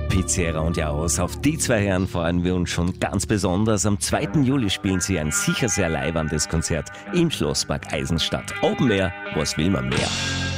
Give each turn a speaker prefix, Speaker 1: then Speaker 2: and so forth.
Speaker 1: Pizzera und Jaros. Auf die zwei Herren freuen wir uns schon ganz besonders. Am 2. Juli spielen sie ein sicher sehr leibendes Konzert im Schlosspark Eisenstadt. Open Air, was will man mehr?